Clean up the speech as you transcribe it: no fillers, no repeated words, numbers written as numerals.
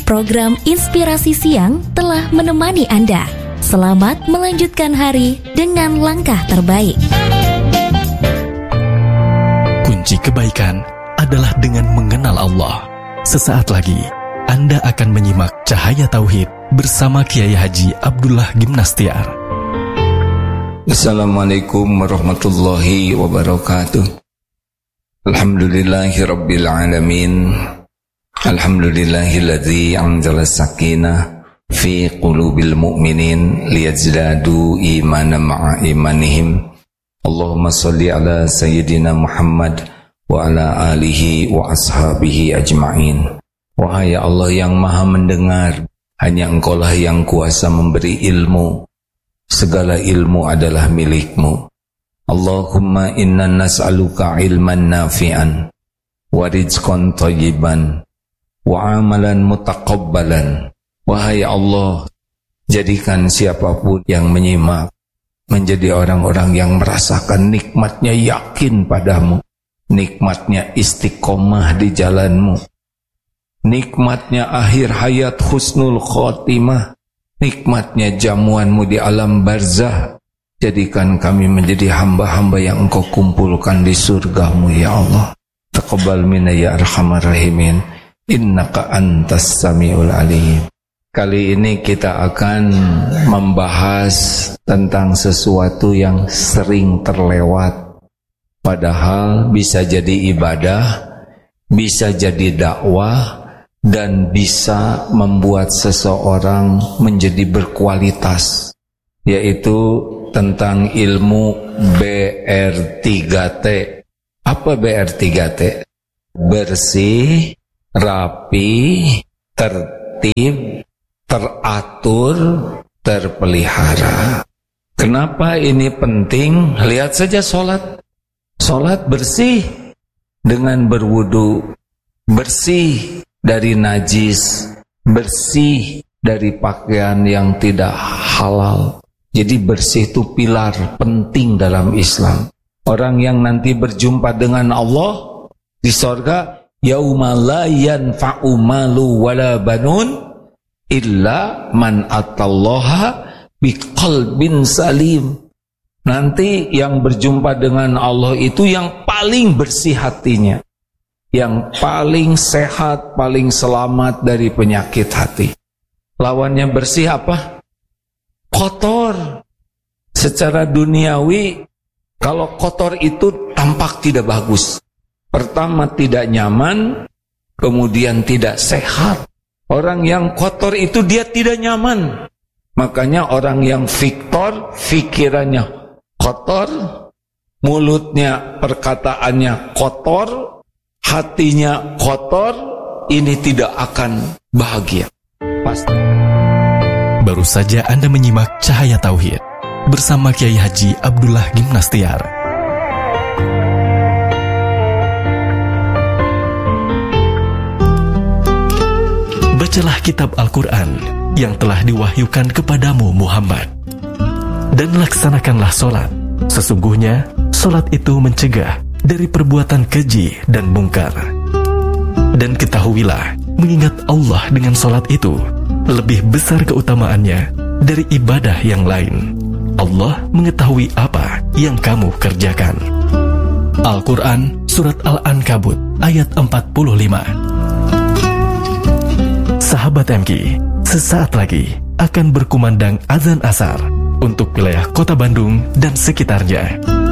Program Inspirasi Siang telah menemani Anda. Selamat melanjutkan hari dengan langkah terbaik. Kunci kebaikan adalah dengan mengenal Allah. Sesaat lagi, Anda akan menyimak Cahaya Tauhid bersama Kiai Haji Abdullah Gimnastiar. Assalamualaikum warahmatullahi wabarakatuh. Alhamdulillahi rabbil alamin. Alhamdulillahilladzi anzala sakinah fi qulubil mu'minin liyazdadu imanan ma'a imanihim. Allahumma salli ala sayyidina Muhammad wa ala alihi wa ashabihi ajma'in. Wahai Allah yang maha mendengar, hanya Engkaulah yang kuasa memberi ilmu. Segala ilmu adalah milikmu. Allahumma inna nas'aluka ilman nafi'an wa rizqan thayyiban wa amalan mutaqabbalan. Wahai Allah, jadikan siapapun yang menyimak menjadi orang-orang yang merasakan nikmatnya yakin padamu, nikmatnya istiqomah di jalanmu, nikmatnya akhir hayat husnul khotimah, nikmatnya jamuanmu di alam barzah. Jadikan kami menjadi hamba-hamba yang Engkau kumpulkan di surgamu ya Allah. Taqabbal minna ya arhamar rahimin, innaka antas samiul alim. Kali ini kita akan membahas tentang sesuatu yang sering terlewat, padahal bisa jadi ibadah, bisa jadi dakwah, dan bisa membuat seseorang menjadi berkualitas, yaitu tentang ilmu BR3T. Apa BR3T? Bersih, rapi, tertib, teratur, terpelihara. Kenapa ini penting? Lihat saja sholat. Sholat bersih dengan berwudu, bersih dari najis, bersih dari pakaian yang tidak halal. Jadi bersih itu pilar penting dalam Islam. Orang yang nanti berjumpa dengan Allah di sorga, yauma la yanfa'u malu wala banun illa man atallaha biqalbin salim. Nanti yang berjumpa dengan Allah itu yang paling bersih hatinya, yang paling sehat, paling selamat dari penyakit hati. Lawannya bersih apa? Kotor. Secara duniawi, kalau kotor itu tampak tidak bagus. Pertama tidak nyaman, kemudian tidak sehat. Orang yang kotor itu dia tidak nyaman. Makanya orang yang viktor, pikirannya kotor, mulutnya, perkataannya kotor, hatinya kotor, ini tidak akan bahagia. Pasti. Baru saja Anda menyimak Cahaya Tauhid bersama Kiai Haji Abdullah Gimnastiar. Bacalah kitab Al-Quran yang telah diwahyukan kepadamu Muhammad, dan laksanakanlah solat. Sesungguhnya solat itu mencegah dari perbuatan keji dan mungkar. Dan ketahuilah, mengingat Allah dengan solat itu lebih besar keutamaannya dari ibadah yang lain. Allah mengetahui apa yang kamu kerjakan. Al-Quran Surat Al-Ankabut ayat 45. Sahabat MK, sesaat lagi akan berkumandang azan asar untuk wilayah Kota Bandung dan sekitarnya.